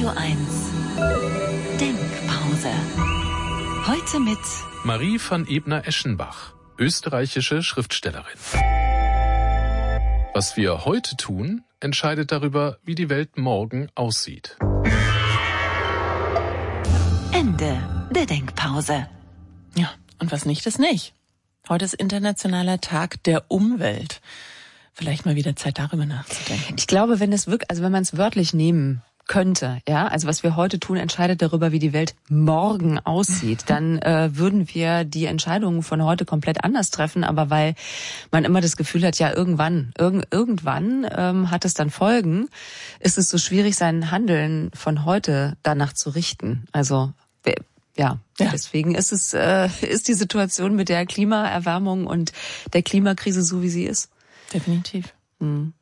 Radio 1 Denkpause. Heute mit Marie van Ebner-Eschenbach, österreichische Schriftstellerin. Was wir heute tun, entscheidet darüber, wie die Welt morgen aussieht. Ende der Denkpause. Ja, und was nicht, ist nicht. Heute ist Internationaler Tag der Umwelt. Vielleicht mal wieder Zeit, darüber nachzudenken. Ich glaube, wenn man es wörtlich nehmen könnte, ja, also was wir heute tun, entscheidet darüber, wie die Welt morgen aussieht, dann würden wir die Entscheidungen von heute komplett anders treffen, aber weil man immer das Gefühl hat, ja, irgendwann hat es dann Folgen, ist es so schwierig, sein Handeln von heute danach zu richten. Also ja, deswegen ist die Situation mit der Klimaerwärmung und der Klimakrise so, wie sie ist. Definitiv.